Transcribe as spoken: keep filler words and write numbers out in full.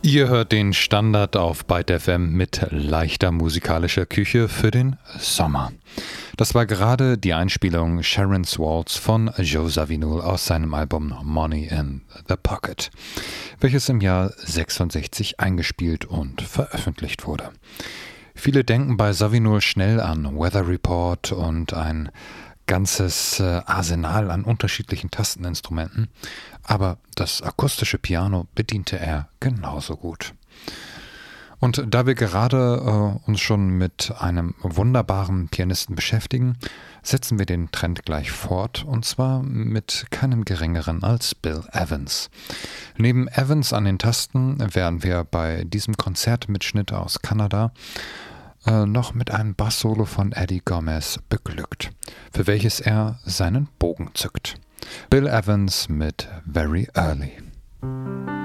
Ihr hört den Standard auf Byte F M mit leichter musikalischer Küche für den Sommer. Das war gerade die Einspielung Sharon's Waltz von Joe Zawinul aus seinem Album Money in the Pocket, welches im Jahr sechsundsechzig eingespielt und veröffentlicht wurde. Viele denken bei Zawinul schnell an Weather Report und ein ganzes äh, Arsenal an unterschiedlichen Tasteninstrumenten, aber das akustische Piano bediente er genauso gut. Und da wir gerade äh, uns schon mit einem wunderbaren Pianisten beschäftigen, setzen wir den Trend gleich fort, und zwar mit keinem geringeren als Bill Evans. Neben Evans an den Tasten werden wir bei diesem Konzertmitschnitt aus Kanada äh, noch mit einem Bass-Solo von Eddie Gomez beglückt, für welches er seinen Bogen zückt. Bill Evans mit Very Early.